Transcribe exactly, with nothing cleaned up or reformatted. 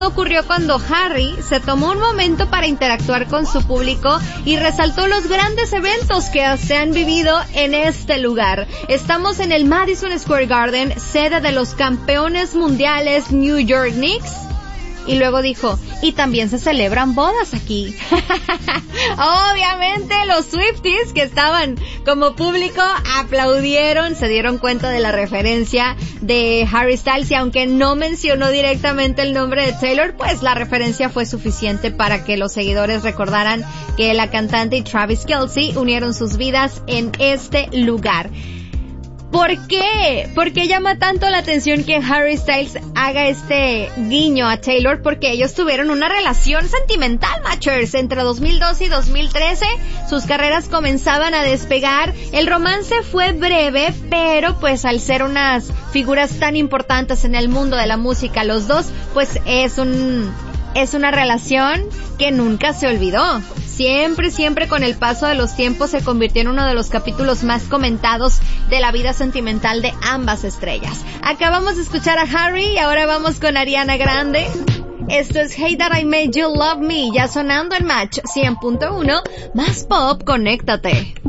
ocurrió cuando Harry se tomó un momento para interactuar con su público y resaltó los grandes eventos que se han vivido en este lugar. Estamos en el Madison Square Garden, sede de los campeones mundiales New York Knicks. Y luego dijo, y también se celebran bodas aquí. Obviamente los Swifties que estaban como público aplaudieron, se dieron cuenta de la referencia de Harry Styles y aunque no mencionó directamente el nombre de Taylor, pues la referencia fue suficiente para que los seguidores recordaran que la cantante y Travis Kelce unieron sus vidas en este lugar. ¿Por qué? ¿Por qué llama tanto la atención que Harry Styles haga este guiño a Taylor? Porque ellos tuvieron una relación sentimental, Matchers, entre dos mil doce y dos mil trece. Sus carreras comenzaban a despegar. El romance fue breve, pero pues al ser unas figuras tan importantes en el mundo de la música, los dos, pues es un... es una relación que nunca se olvidó. Siempre, siempre con el paso de los tiempos se convirtió en uno de los capítulos más comentados de la vida sentimental de ambas estrellas. Acabamos de escuchar a Harry y ahora vamos con Ariana Grande. Esto es Hey That I Made You Love Me, ya sonando en Match cien punto uno, más pop, conéctate.